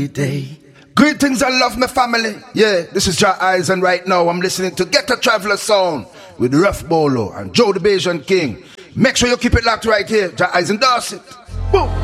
day. Greetings and love, my family. Yeah, this is Jah Eisen right now. I'm listening to Get a Traveler Sound with Ruff Bolo and Joe the Bajan King. Make sure you keep it locked right here. Jah Eisen does it. Boom.